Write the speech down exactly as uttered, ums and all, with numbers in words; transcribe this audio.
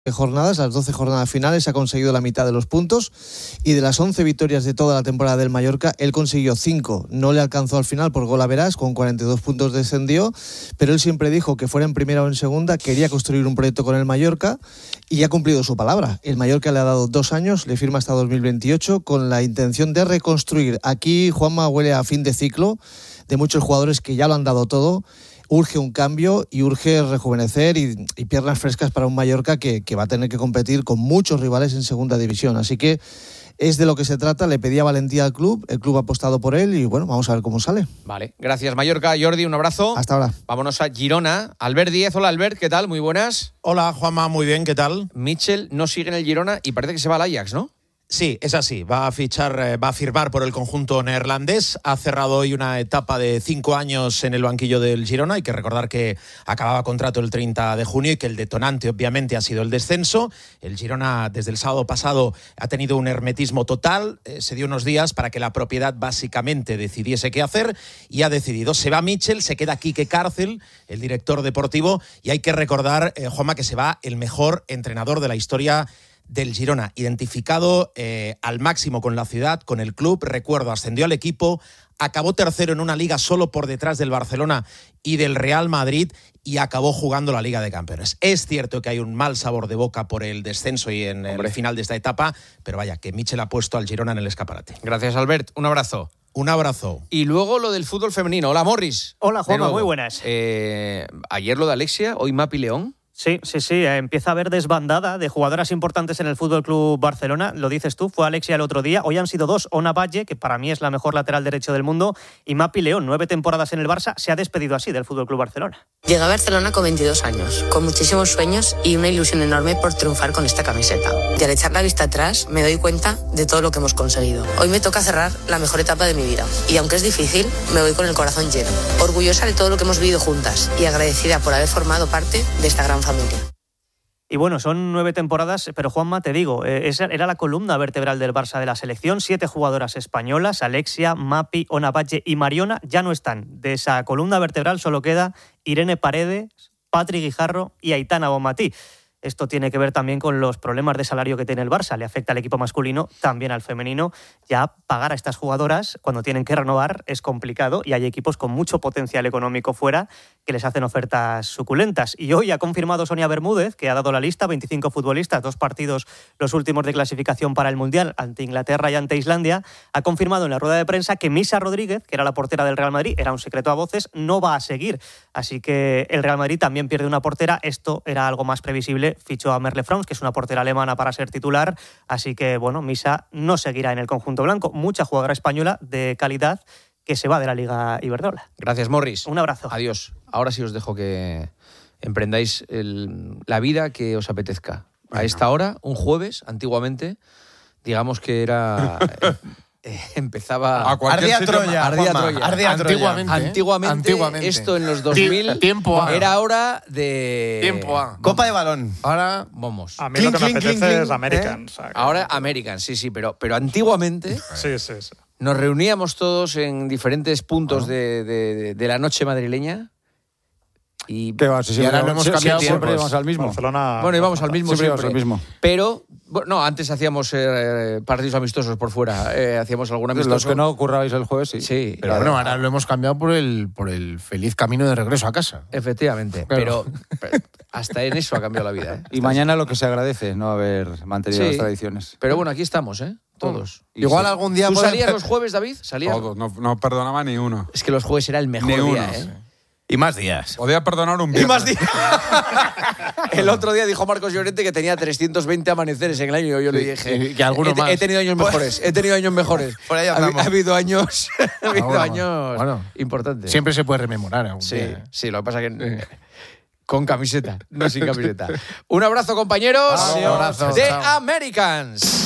jornadas, las doce jornadas finales, ha conseguido la mitad de los puntos y de las once victorias de toda la temporada del Mallorca, él consiguió cinco. No le alcanzó al final por gol a verás, con cuarenta y dos puntos descendió, pero él siempre dijo que fuera en primera o en segunda, quería construir un proyecto con el Mallorca y ha cumplido su palabra. El Mallorca le ha dado dos años, le firma hasta dos mil veintiocho con la intención de reconstruir. Aquí Juanma huele a fin de ciclo de muchos jugadores que ya lo han dado todo. Urge un cambio y urge rejuvenecer y, y piernas frescas para un Mallorca que, que va a tener que competir con muchos rivales en segunda división. Así que es de lo que se trata. Le pedía valentía al club, el club ha apostado por él y bueno, vamos a ver cómo sale. Vale, gracias Mallorca. Jordi, un abrazo. Hasta ahora. Vámonos a Girona. Albert Díez, hola Albert, ¿qué tal? Muy buenas. Hola Juanma, muy bien, ¿qué tal? Mitchell no sigue en el Girona y parece que se va al Ajax, ¿no? Sí, es así. Va a fichar, va a firmar por el conjunto neerlandés. Ha cerrado hoy una etapa de cinco años en el banquillo del Girona. Hay que recordar que acababa contrato el treinta de junio y que el detonante, obviamente, ha sido el descenso. El Girona, desde el sábado pasado, ha tenido un hermetismo total. Eh, se dio unos días para que la propiedad básicamente decidiese qué hacer y ha decidido. Se va Mitchell, se queda Quique Cárcel, el director deportivo, y hay que recordar, eh, Juanma, que se va el mejor entrenador de la historia del Girona, identificado eh, al máximo con la ciudad, con el club. Recuerdo, ascendió al equipo, acabó tercero en una liga solo por detrás del Barcelona y del Real Madrid y acabó jugando la Liga de Campeones. Es cierto que hay un mal sabor de boca por el descenso y en Hombre. el final de esta etapa, pero vaya, que Mitchell ha puesto al Girona en el escaparate. Gracias, Albert. Un abrazo. Un abrazo. Y luego lo del fútbol femenino. Hola, Morris. Hola, Juanma, muy buenas. Eh, ayer lo de Alexia, hoy Mapi León. Sí, sí, sí. Empieza a haber desbandada de jugadoras importantes en el Fútbol Club Barcelona. Lo dices tú, fue Alexia el otro día. Hoy han sido dos. Ona Valle, que para mí es la mejor lateral derecho del mundo, y Mapi León, nueve temporadas en el Barça, se ha despedido así del Fútbol Club Barcelona. Llegué a Barcelona con veintidós años, con muchísimos sueños y una ilusión enorme por triunfar con esta camiseta. Y al echar la vista atrás, me doy cuenta de todo lo que hemos conseguido. Hoy me toca cerrar la mejor etapa de mi vida. Y aunque es difícil, me voy con el corazón lleno. Orgullosa de todo lo que hemos vivido juntas y agradecida por haber formado parte de esta gran familia. Y bueno, son nueve temporadas, pero Juanma, te digo, eh, esa era la columna vertebral del Barça de la selección. Siete jugadoras españolas, Alexia, Mapi, Ona Valle y Mariona, ya no están. De esa columna vertebral solo queda Irene Paredes, Patri Guijarro y Aitana Bonmatí. Esto tiene que ver también con los problemas de salario que tiene el Barça. Le afecta al equipo masculino, también al femenino. Ya pagar a estas jugadoras cuando tienen que renovar es complicado y hay equipos con mucho potencial económico fuera que les hacen ofertas suculentas. Y hoy ha confirmado Sonia Bermúdez, que ha dado la lista, veinticinco futbolistas, dos partidos los últimos de clasificación para el Mundial, ante Inglaterra y ante Islandia. Ha confirmado en la rueda de prensa que Misa Rodríguez, que era la portera del Real Madrid, era un secreto a voces, no va a seguir. Así que el Real Madrid también pierde una portera. Esto era algo más previsible. Fichó a Merle Frans, que es una portera alemana, para ser titular. Así que, bueno, Misa no seguirá en el conjunto blanco. Mucha jugadora española de calidad que se va de la Liga Iberdrola. Gracias, Morris. Un abrazo. Adiós. Ahora sí os dejo que emprendáis el, la vida que os apetezca. A esta hora, un jueves, antiguamente, digamos que era... Eh, empezaba a cualquier Ardía Troya, Ardía Troya. Ardía Troya. Antiguamente, Antiguamente, Antiguamente, esto en los dos mil tiempo a. Era hora de... Tiempo a. Copa de balón. Ahora, vamos. A mí Clink, lo que me clink, apetece clink, es Americans. ¿Eh? Ahora Americans, sí, sí, pero, pero antiguamente Sí, sí, sí. nos reuníamos todos en diferentes puntos de, de, de la noche madrileña. Y, ¿Qué va? Si y ahora lo hemos cambiado, siempre Pues íbamos al mismo. Barcelona, bueno, íbamos al mismo Siempre siempre. íbamos al mismo. Pero, bueno, no, antes hacíamos eh, partidos amistosos por fuera. Eh, hacíamos algún amistoso. Los que no currabais el jueves, sí. Sí. Pero bueno, ahora lo hemos cambiado por el, por el feliz camino de regreso a casa. Efectivamente. Claro. Pero, pero hasta en eso ha cambiado la vida. ¿eh? Y mañana lo que se agradece, no haber mantenido Sí. las tradiciones. Pero bueno, aquí estamos, ¿eh? Todos. Y Igual sí. algún día... ¿Tú puede- salías los jueves, David? ¿Salías? Todos, no, no perdonaba ni uno. Es que los jueves era el mejor Ni uno. día, ¿eh? Y más días. Podía perdonar un Y viernes. más días. El otro día dijo Marcos Llorente que tenía trescientos veinte amaneceres en el año. Yo le dije... y que alguno he, te- más. he tenido años mejores. He tenido años mejores. Por ahí ha, andamos. ha habido años, ha habido bueno, años bueno. importantes. Siempre se puede rememorar. Algún Sí, día. sí, lo que pasa es que... Con camiseta, no sin camiseta. Un abrazo, compañeros. Adiós. de Chao. Americans.